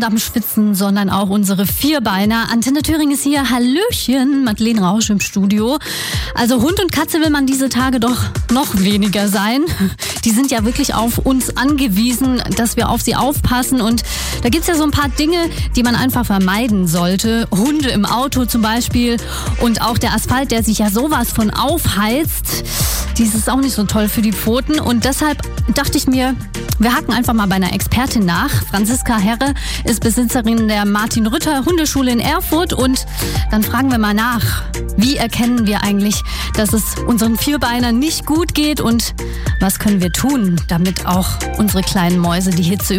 am Schwitzen, sondern auch unsere Vierbeiner. Antenne Thüringen ist hier. Hallöchen, Madeleine Rausch im Studio. Also Hund und Katze will man diese Tage doch noch weniger sein. Die sind ja wirklich auf uns angewiesen, dass wir auf sie aufpassen. Und da gibt's ja so ein paar Dinge, die man einfach vermeiden sollte. Hunde im Auto zum Beispiel und auch der Asphalt, der sich ja sowas von aufheizt. Dies ist auch nicht so toll für die Pfoten. Und deshalb dachte ich mir, wir hacken einfach mal bei einer Expertin nach. Franziska Herre ist Besitzerin der Martin-Rütter-Hundeschule in Erfurt. Und dann fragen wir mal nach, wie erkennen wir eigentlich, dass es unseren Vierbeinern nicht gut geht und was können wir tun, damit auch unsere kleinen Mäuse die Hitze